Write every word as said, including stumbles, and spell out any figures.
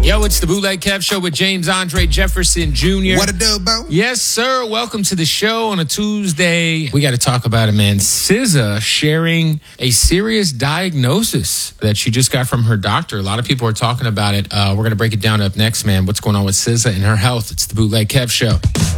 Yo, it's the Bootleg Kev Show with James Andre Jefferson Junior What a dub, Bo? Yes, sir. Welcome to the show on a Tuesday. We got to talk about it, man. S Z A sharing a serious diagnosis that she just got from her doctor. A lot of people are talking about it. Uh, we're going to break it down up next, man. What's going on with S Z A and her health? It's the Bootleg Kev Show.